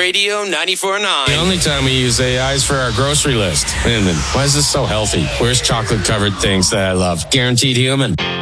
Radio 94.9. The only time we use AI is for our grocery list. Man, why is this so healthy? Where's chocolate-covered things that I love? Guaranteed human.